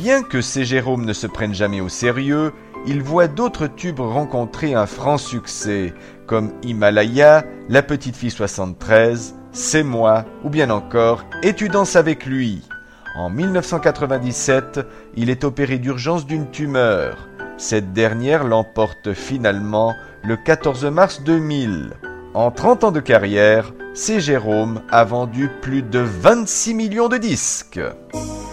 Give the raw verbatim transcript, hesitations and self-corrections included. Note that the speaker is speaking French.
Bien que C. Jérôme ne se prenne jamais au sérieux, il voit d'autres tubes rencontrer un franc succès, comme Himalaya, La Petite Fille soixante-treize, C'est moi, ou bien encore Et tu danses avec lui. En mille neuf cent quatre-vingt-dix-sept, il est opéré d'urgence d'une tumeur. Cette dernière l'emporte finalement le quatorze mars deux mille. En trente ans de carrière, C. Jérôme a vendu plus de vingt-six millions de disques.